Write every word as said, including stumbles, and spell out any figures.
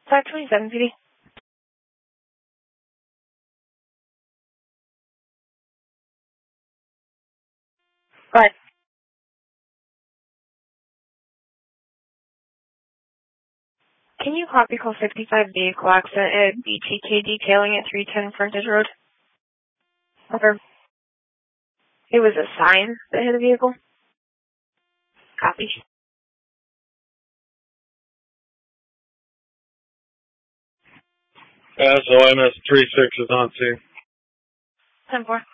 five twenty-seven P D. Right. Can you copy call fifty-five vehicle accident at B T K detailing at three ten Frontage Road? Over. It was a sign that hit the vehicle. Copy. Uh, so M S three six is on scene. ten four.